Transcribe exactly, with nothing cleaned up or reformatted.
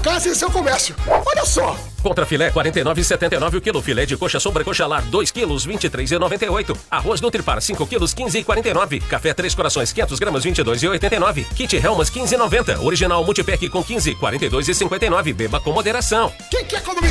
casa e seu comércio. Olha só! Contra filé, quarenta e nove reais e setenta e nove centavos o quilo. Filé de coxa sobrecoxa lar, dois quilos, vinte e três reais e noventa e oito centavos. Arroz Nutripar, cinco quilos, quinze reais e quarenta e nove centavos. Café Três Corações, quinhentos gramas, vinte e dois reais e oitenta e nove centavos. Kit Helmas, quinze reais e noventa centavos. Original Multipack com quinze, quarenta e dois reais e cinquenta e nove centavos. Beba com moderação. Quem quer economizar?